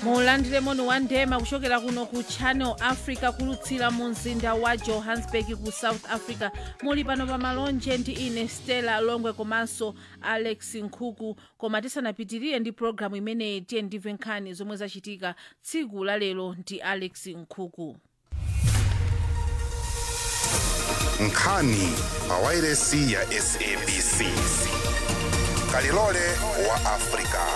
mulandire moni wa ndema kuchokera kuno ku Channel Africa kulutsira mu mzinda wa Johannesburg ku South Africa. Muli pano pa malonje ndi ine Stella Longwe komanso Alex Nkhuku. Koma tisanapitirire ndi programu imeneyi tiye ndimve nkhani zomwe zachitika tsiku la lero ndi Alex Nkhuku. Nkhani pawairesi ya SABC. Kalilole wa Afrika.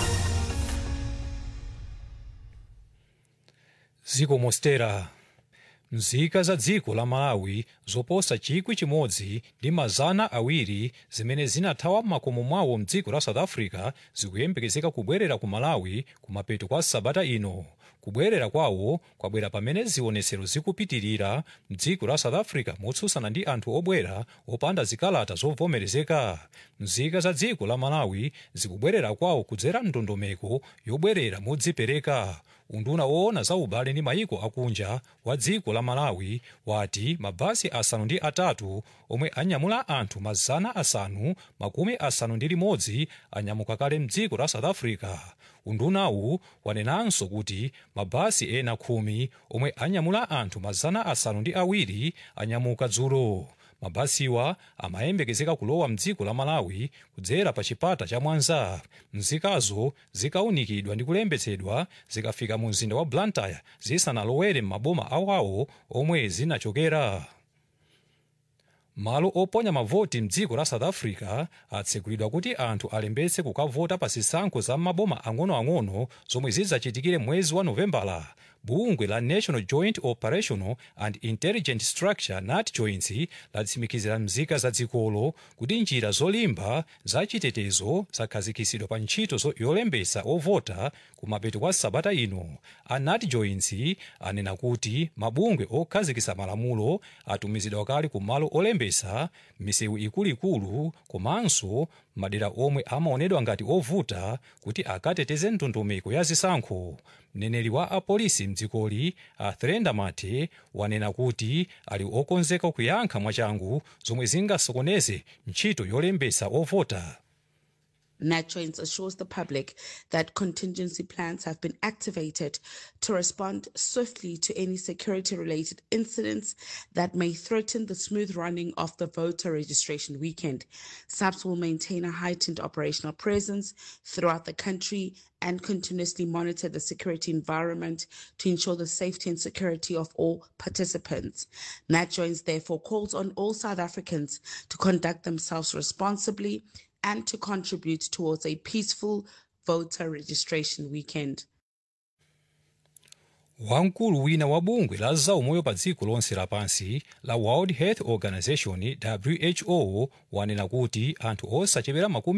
Ziko mostera nzika za dziko la Malawi zoposa 1,000 ndi mazana awiri zimene zinathawa makomo mwawo mdziko la South Africa zikuyembekezeka kubwerera ku Malawi kumapeto kwa sabata ino. Kubwerera kwawo kwabwera pamene zionetsero zikupitirira mdziko la South Africa motsutsana ndi anthu obwera opanda zikalata zovomerezeka. Nzika za dziko la Malawi zikubwerera kwawo kudzera ndondomeko yobwerera modzipereka. Unduna woona za ubale ndi mayiko akunja wa dziko la Malawi wati mabasi 3 omwe anyamula anthu 551 anyamuka kale mdziko la South Africa. Undunawu wanenanso kuti mabasi ena 10 omwe anyamula anthu 502 anyamuka dzulo. Mabasiwa amayembekezeka kulowa mdziko la Malawi kudzera pa chipata cha Mwanza. Nzikazo zikaunikidwa ndi kulembetsedwa zikafika mu mzinda wa Blantyre zisanalowere m'maboma awawo omwe zinachokera. Malo oponya mavoti mdziko la South Africa atsekulidwa kuti anthu alembetse kukavota pa zisankho za maboma ang'onoang'ono zomwe zidzachitikire mwezi wa Novembala. Bungwe la National Joint Operational and Intelligence Structure NATJOINTS latsimikizira mzika za dzikolo kuti njira zolimba za chitetezo zakhazikisidwa pa ntchito yolembesa ovota kumapeto kwa sabata ino. A NATJOINTS anena kuti mabungwe okhazikisa malamulo atumizidwa kale ku malo olembesa misewu ikuluikulu komanso madera omwe amaonedwa ngati ovuta kuti akateteze ndondomeko ya zisankho. Mneneri wa apolisi mdzikoli Athrenda Mate wanena kuti ali okonzeka kuyankha mwachangu zomwe zingasokoneze ntchito yolembesa ovota. NATJOINTS assures the public that contingency plans have been activated to respond swiftly to any security-related incidents that may threaten the smooth running of the voter registration weekend. SAPS will maintain a heightened operational presence throughout the country and continuously monitor the security environment to ensure the safety and security of all participants. NATJOINTS therefore calls on all South Africans to conduct themselves responsibly and to contribute towards a peaceful voter registration weekend. Wamkulu wina wa bungwe la zaumoyo pa dziko lonse lapansi la World Health Organization WHO wanena kuti anthu osachepera